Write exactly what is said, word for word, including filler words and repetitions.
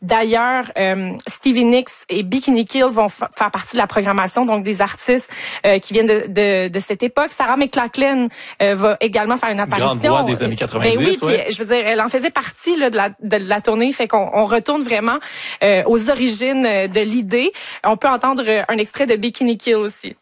D'ailleurs, euh, Stevie Nicks et Bikini Kill vont fa- faire partie de la programmation, donc des artistes euh, qui viennent de, de, de cette époque. Sarah McLachlan euh, va également faire une apparition. Grande voix des années quatre-vingt-dix. Ben oui, ouais. puis je veux dire, elle en faisait partie là, de, la, de la tournée, fait qu'on on retourne vraiment euh, aux origines de l'idée. On peut entendre un extrait de Bikini Kill aussi.